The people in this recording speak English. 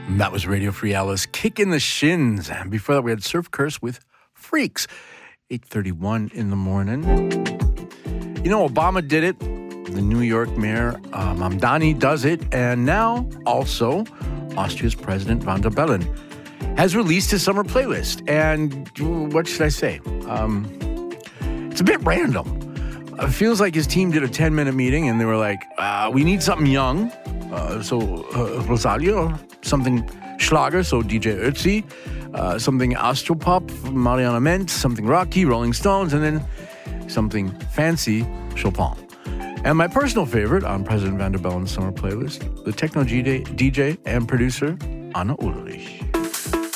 That was Radio Free Alice, Kick in the Shins. And before that, we had Surf Curse with Freaks. 8:31 in the morning. You know, Obama did it. The New York mayor, Mamdani, does it. And now, also, Austria's President van der Bellen has released his summer playlist. And what should I say? It's a bit random. It feels like his team did a 10-minute meeting, and they were like, we need something young. So Rosalia, something Schlager, so DJ Ötzi, something Astropop, Mariana Ment, something rocky, Rolling Stones, and then something fancy, Chopin. And my personal favorite on President van der Bellen's summer playlist, the techno DJ and producer, Anna Ulrich.